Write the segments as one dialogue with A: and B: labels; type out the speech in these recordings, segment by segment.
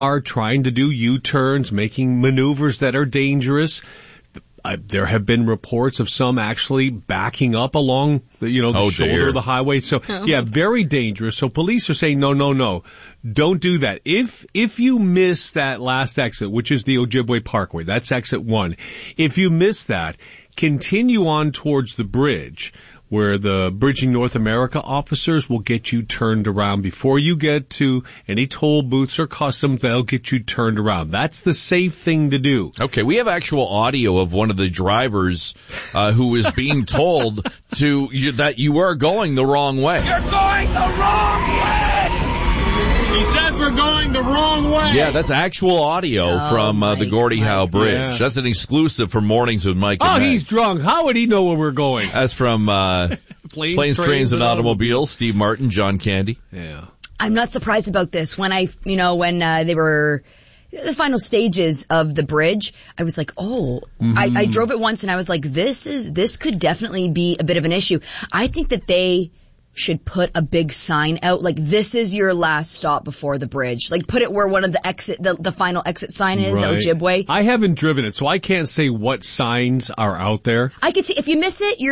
A: are trying to do U-turns, making maneuvers that are dangerous. There have been reports of some actually backing up along the shoulder of the highway. So, yeah, very dangerous. So police are saying, no, don't do that. If you miss that last exit, which is the Ojibwe Parkway, that's exit 1. If you miss that, continue on towards the bridge, where the Bridging North America officers will get you turned around. Before you get to any toll booths or customs, they'll get you turned around. That's the safe thing to do.
B: Okay, we have actual audio of one of the drivers who was being told that you are going the wrong way.
C: You're going the wrong way! He says we're going the wrong way.
B: Yeah, that's actual audio from the Gordie Howe Bridge. Yeah. That's an exclusive for Mornings with Mike and Meg.
A: He's drunk. How would he know where we're going?
B: That's from Planes, Trains, and Automobiles. Steve Martin, John Candy.
A: Yeah.
D: I'm not surprised about this. When they were the final stages of the bridge, I was like, I drove it once and I was like, this could definitely be a bit of an issue. I think that they should put a big sign out, like, this is your last stop before the bridge. Like, put it where one of the final exit sign is, right. Ojibwe.
A: I haven't driven it, so I can't say what signs are out there.
D: I could see, if you miss it,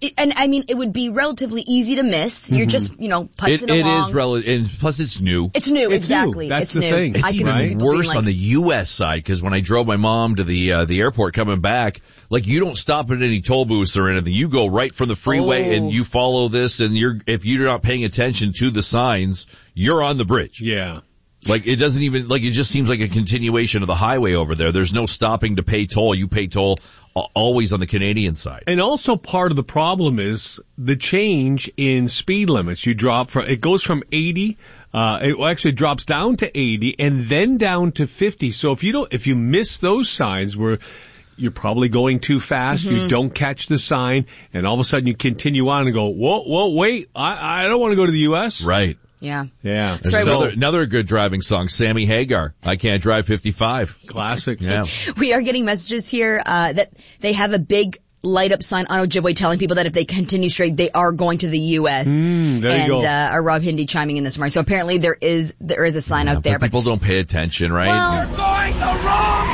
D: it would be relatively easy to miss. You're just, putzing along.
B: It is and plus it's new.
D: It's new, exactly.
A: That's the thing.
B: It's even worse on the U.S. side, because when I drove my mom to the airport coming back, like, you don't stop at any toll booths or anything. You go right from the freeway and you follow this, and if you're not paying attention to the signs, you're on the bridge.
A: Yeah.
B: Like, it doesn't even, like, it just seems like a continuation of the highway over there. There's no stopping to pay toll. You pay toll always on the Canadian side.
A: And also part of the problem is the change in speed limits. It goes from 80, it actually drops down to 80 and then down to 50. So if you miss those signs where you're probably going too fast, you don't catch the sign, and all of a sudden you continue on and go, whoa, wait, I don't want to go to the U.S.
B: Right.
D: Yeah.
A: Yeah.
B: Another good driving song, Sammy Hagar, I Can't Drive 55.
A: Classic.
B: Yeah.
D: We are getting messages here that they have a big light up sign on Ojibwe telling people that if they continue straight, they are going to the U.S.
A: There you go.
D: And Rob Hindi chiming in this morning. So apparently there is a sign out there.
B: But people don't pay attention, right?
D: Well,
C: we're going the wrong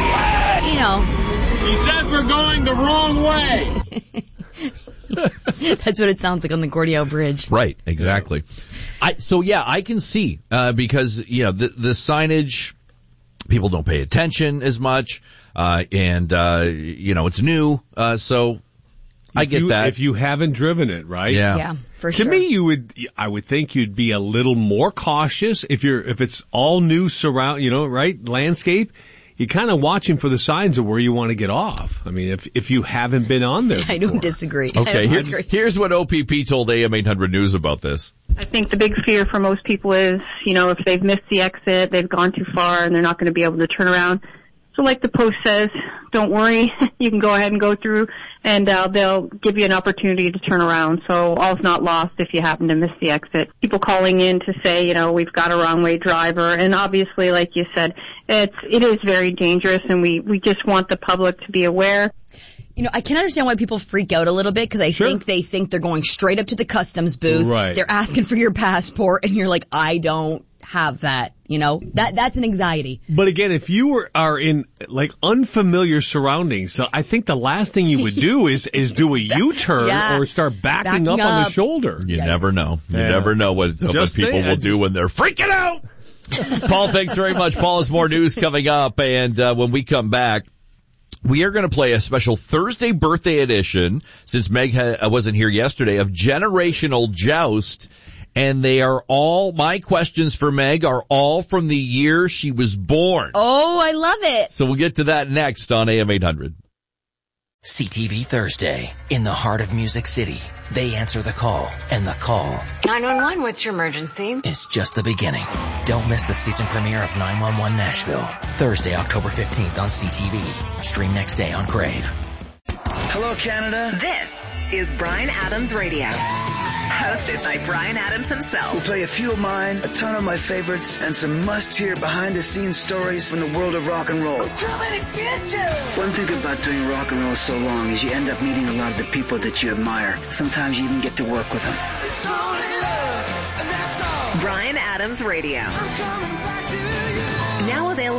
C: way! He says we're going the wrong way!
D: That's what it sounds like on the Gordie Howe Bridge.
B: Right, exactly. I can see, because, the signage, people don't pay attention as much, and it's new, so I get that.
A: If you haven't driven it, right?
D: Yeah, for sure.
A: To me, I would think you'd be a little more cautious if it's all new landscape. You're kind of watching for the signs of where you want to get off. I mean, if you haven't been on there before.
D: I don't disagree.
B: Okay, here's what OPP told AM 800 News about this.
E: I think the big fear for most people is, if they've missed the exit, they've gone too far, and they're not going to be able to turn around. So like the post says, don't worry, you can go ahead and go through, and they'll give you an opportunity to turn around. So all's not lost if you happen to miss the exit. People calling in to say, we've got a wrong way driver, and obviously, like you said, it is very dangerous, and we just want the public to be aware.
D: I can understand why people freak out a little bit, because I think they think they're going straight up to the customs booth.
A: Right.
D: They're asking for your passport, and you're like, I don't have that. That's an anxiety.
A: But again, if you are in like unfamiliar surroundings, so I think the last thing you would do is do a U-turn or start backing up on the shoulder.
B: You never know. You never know what people will do when they're freaking out. Paul, thanks very much. Paul, has more news coming up, and when we come back, we are going to play a special Thursday birthday edition, since Meg wasn't here yesterday, of Generational Joust. And my questions for Meg are all from the year she was born.
D: Oh, I love it.
B: So we'll get to that next on AM 800.
F: CTV Thursday. In the heart of Music City, they answer the call, and the call
G: 911, what's your emergency?
F: Is just the beginning. Don't miss the season premiere of 911 Nashville. Thursday, October 15th on CTV. Stream next day on Crave.
H: Hello, Canada.
G: This is Bryan Adams Radio. Hosted by Bryan Adams himself.
H: We'll play a few of mine, a ton of my favorites, and some must-hear behind-the-scenes stories from the world of rock and roll.
C: I'm coming to get you!
H: One thing about doing rock and roll so long is you end up meeting a lot of the people that you admire. Sometimes you even get to work with them.
C: It's only love, and that's all.
G: Bryan Adams Radio.
C: I'm coming back to you.
G: Now available.